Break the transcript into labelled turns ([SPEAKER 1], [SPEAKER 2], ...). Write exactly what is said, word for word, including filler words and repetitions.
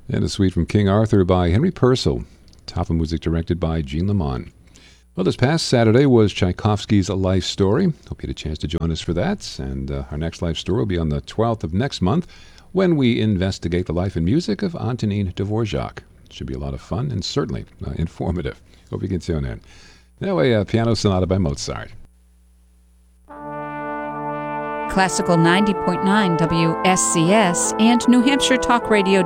[SPEAKER 1] And a suite from King Arthur by Henry Purcell. Top of music directed by Jean Lamont. Well, this past Saturday was Tchaikovsky's Life Story. Hope you had a chance to join us for that. And uh, our next life story will be on the twelfth of next month when we investigate the life and music of Antonin Dvorak. Should be a lot of fun and certainly uh, informative. Hope you can tune in. Anyway, a piano sonata by Mozart.
[SPEAKER 2] Classical ninety point nine W S C S and New Hampshire Talk Radio